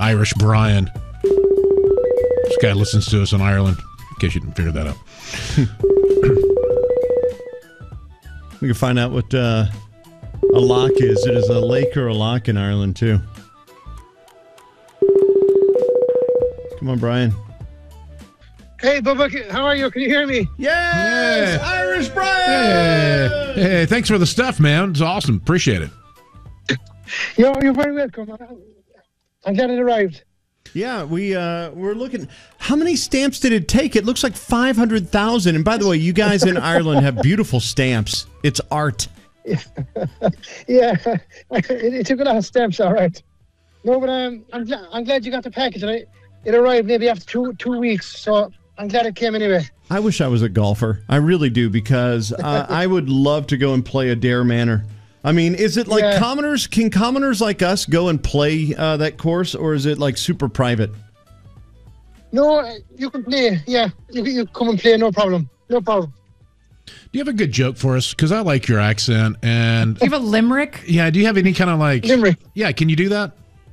Irish Brian. This guy listens to us in Ireland, in case you didn't figure that out. We can find out what a loch is. It is a lake or a loch in Ireland, too. Come on, Brian. Hey, Bubba, how are you? Can you hear me? Yes! Hey. Irish Brian! Hey, thanks for the stuff, man. It's awesome. Appreciate it. You're very welcome. I'm glad it arrived. Yeah, we're looking. How many stamps did it take? It looks like 500,000. And by the way, you guys in Ireland have beautiful stamps. It's art. Yeah, it took a lot of stamps, all right. No, but I'm glad you got the package. And it arrived maybe after two weeks, so I'm glad it came anyway. I wish I was a golfer. I really do, because I would love to go and play a Dare Manor. I mean, is it like commoners? Can commoners like us go and play that course, or is it like super private? No, you can play. Yeah, you come and play, no problem. No problem. Do you have a good joke for us? Because I like your accent. And do you have a limerick? Yeah, do you have any kind of like... Limerick? Yeah, can you do that?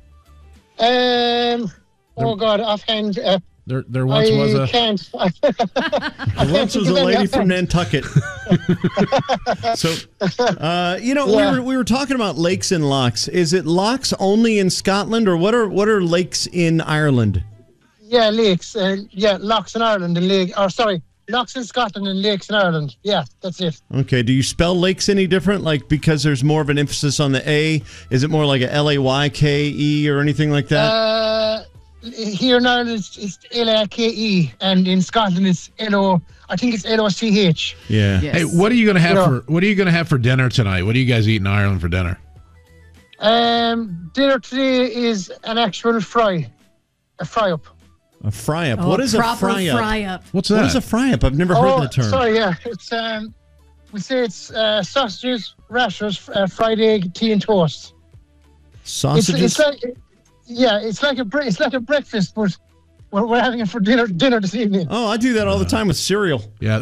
Oh, God, offhand... There once was a... Can't. There once was a lady from Nantucket. So, we were talking about lakes and lochs. Is it lochs only in Scotland, or what are lakes in Ireland? Yeah, lakes. Lochs in Ireland and lochs in Scotland and lakes in Ireland. Yeah, that's it. Okay. Do you spell lakes any different? Like, because there's more of an emphasis on the A? Is it more like a L-A-Y-K-E or anything like that? Here in Ireland, it's L-A-K-E, and in Scotland, it's I think it's L-O-C-H. Yeah. Yes. Hey, what are you gonna have for dinner tonight? What do you guys eat in Ireland for dinner? Dinner today is an actual fry, a fry-up. A fry-up. Oh, what is a fry-up? fry-up? What's that? What is a fry-up? I've never heard that term. Sorry, yeah. It's we say it's sausages, rashers, fried egg, tea, and toast. Sausages. It's like a breakfast, but we're having it for dinner this evening. Oh, I do that all the time with cereal. Yeah.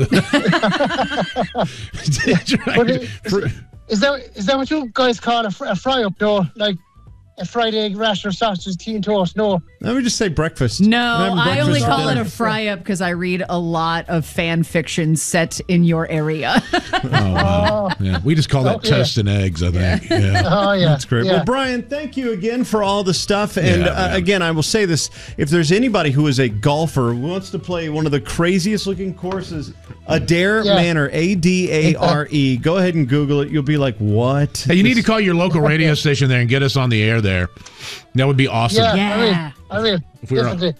Is that what you guys call a fry-up, though? Like a fried egg, rasher, sausages, tea, and toast? No. Let me just say breakfast. No, I I only only breakfast call for it dinner. a fry-up because I read a lot of fan fiction set in your area. Oh, wow. Yeah. We just call that toast and eggs, I think. Yeah. Oh, yeah. That's great. Yeah. Well, Brian, thank you again for all the stuff. And again, I will say this. If there's anybody who is a golfer who wants to play one of the craziest looking courses, Adare Manor, A-D-A-R-E, go ahead and Google it. You'll be like, what? Hey, you need to call your local radio station there and get us on the air there. That would be awesome. Yeah, I will. If we were Definitely.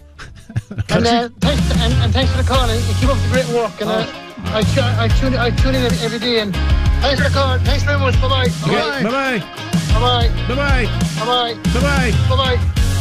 And thanks for the call. And keep up the great work. And I tune in every day. And thanks for the call. Thanks very much. Bye-bye. Okay, bye-bye. Bye-bye. Bye-bye. Bye-bye. Bye-bye. Bye-bye.